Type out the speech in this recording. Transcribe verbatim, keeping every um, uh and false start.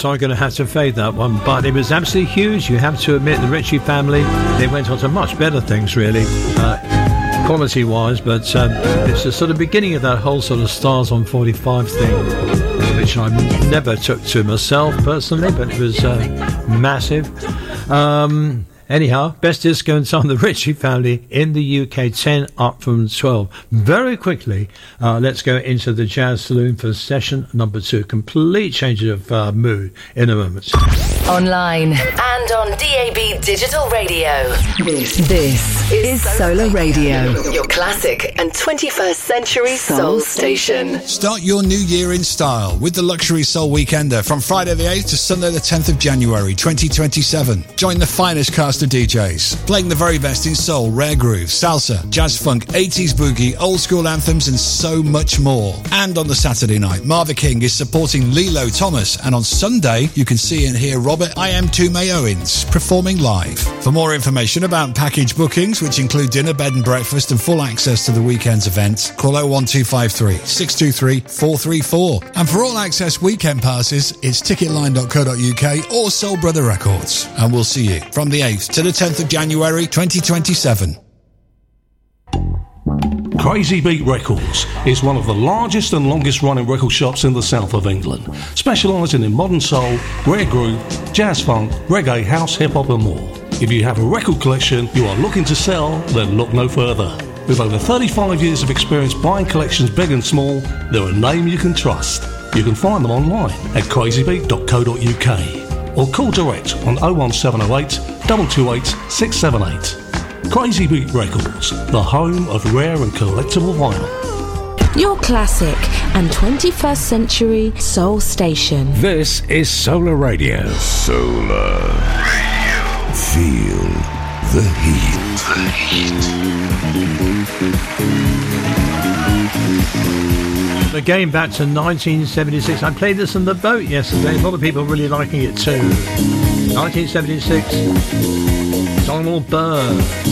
so I'm going to have to fade that one. But it was absolutely huge. You have to admit, the Ritchie family, they went on to much better things, really, uh, quality-wise. But um, it's the sort of beginning of that whole sort of Stars on forty-five thing, which I never took to myself personally, but it was uh, massive. Um... Anyhow, best disco and song, the Ritchie family in the U K, ten up from twelve. Very quickly, uh, let's go into the Jazz Saloon for session number two. Complete change of uh, mood in a moment. Online and on D A B Digital Radio. This, this is Solar Radio, your classic and twenty-first century soul station. Start your new year in style with the Luxury Soul Weekender from Friday the eighth to Sunday the tenth of January twenty twenty-seven. Join the finest cast of D Js, playing the very best in soul, rare groove, salsa, jazz funk, eighties boogie, old school anthems and so much more. And on the Saturday night, Marva King is supporting Lilo Thomas, and on Sunday you can see and hear Robert I Am two May Owens performing live. For more information about package bookings, which include dinner, bed and breakfast and full access to the weekend's event, call oh one two five three, six two three, four three four. And for all access weekend passes, it's ticketline dot co dot uk or Soul Brother Records. And we'll see you from the eighth to the tenth of January twenty twenty-seven. Crazy Beat Records is one of the largest and longest running record shops in the south of England, specialising in modern soul, rare groove, jazz funk, reggae, house, hip hop and more. If you have a record collection you are looking to sell, then look no further. With over thirty-five years of experience buying collections big and small, they're a name you can trust. You can find them online at crazy beat dot co dot uk or call direct on oh one seven oh eight, two two eight, six seven eight. Crazy Beat Records, the home of rare and collectible vinyl. Your classic and twenty-first century soul station. This is Solar Radio. Solar Radio. Feel the heat. The heat. Again, back to nineteen seventy-six. I played this on the boat yesterday. A lot of people really liking it too. nineteen seventy-six. Donald Byrd.